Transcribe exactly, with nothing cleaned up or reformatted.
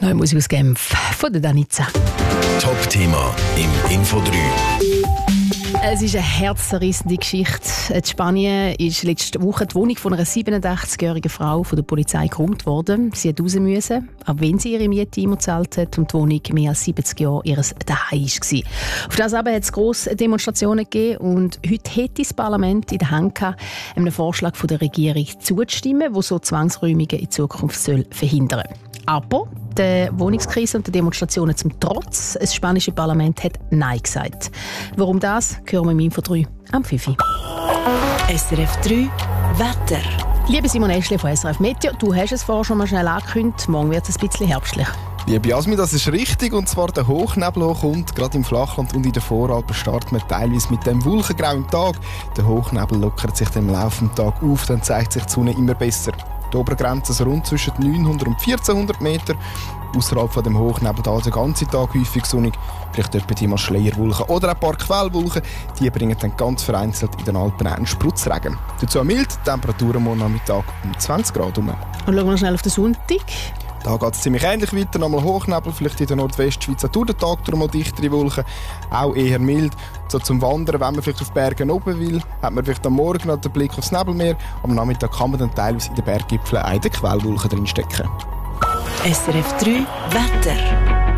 Neue Musik aus Genf von der Danica. Top-Thema im Info drei. Es ist eine herzzerrissende Geschichte. In Spanien ist letzte Woche die Wohnung von einer siebenundsechzigjährigen Frau von der Polizei geräumt worden. Sie hat raus müssen, auch wenn sie ihre Miete immer gezahlt hat und die Wohnung mehr als siebzig Jahre ihr Zuhause war. Auf das aber hat es grosse Demonstrationen gegeben und heute hätte das Parlament in der Hand gehabt, einem Vorschlag von der Regierung zuzustimmen, der so Zwangsräumungen in Zukunft soll verhindern soll. Aber der Wohnungskrise und der Demonstrationen zum Trotz, das spanische Parlament hat Nein gesagt. Warum das, hören wir im Info drei am fünf Uhr. S R F drei Wetter. Liebe Simon Eschle von S R F Meteo, du hast es vorher schon mal schnell angekündigt, morgen wird es ein bisschen herbstlich. Liebe Jasmin, das ist richtig, und zwar der Hochnebel hochkommt. Gerade im Flachland und in den Voralpen startet man teilweise mit dem wolkengrauen Tag. Der Hochnebel lockert sich dann im Laufe des Tages auf, dann zeigt sich die Sonne immer besser. Die Obergrenze ist rund zwischen neunhundert und vierzehnhundert Meter. Außerhalb von dem Hochnebel da den ganzen Tag häufig sonnig. Vielleicht etwa mal Schleierwolken oder ein paar Quellwolken. Die bringen dann ganz vereinzelt in den Alpen einen Spritzregen. Dazu mild, Temperaturen morgen Nachmittag um zwanzig Grad herum. Und schauen wir noch schnell auf den Sonntag. Da geht es ziemlich ähnlich weiter, nochmal Hochnebel, vielleicht in der Nordwestschweiz auch durch den Tag durch mal dichtere Wolken, auch eher mild. So zum Wandern, wenn man vielleicht auf Bergen oben will, hat man vielleicht am Morgen noch den Blick aufs Nebelmeer, am Nachmittag kann man dann teilweise in den Berggipfeln auch in den Quellwolken drinstecken. S R F drei Wetter.